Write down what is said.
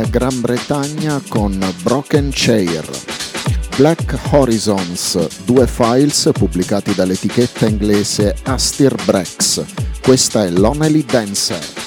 Gran Bretagna con Broken Chair. Black Horizons, 2 files pubblicati dall'etichetta inglese Astir Brex. Questa è Lonely Dancer.